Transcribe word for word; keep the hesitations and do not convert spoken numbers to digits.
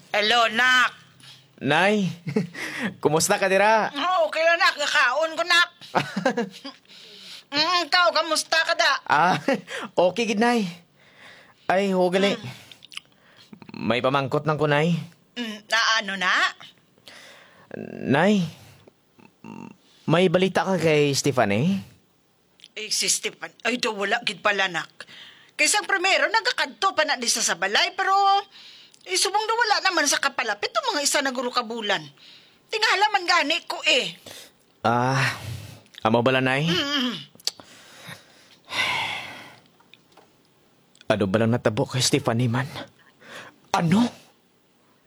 Hello, nak. Nay, kumusta ka dira? Oh, okay lang, nak. Kakaon ko, nak. Mm, ikaw, kamusta ka da? Ah, okay gid nay. Ay, hugali. May pamangkot ng kunay. Mm, na ano na? Nay, may balita ka kay Stephanie? Eh, si Stefan. Ay, do, wala gid pala, nak. Kaysa primero, nagkakadto pa na di sa sabalay, pero isubong na wala naman sa kapalapit o mga isa na guro kabulan. Tingala man gani ko eh. Ah, amo bala nay? Mm, Ano ba lang natabo kay Stephanie man? Ano?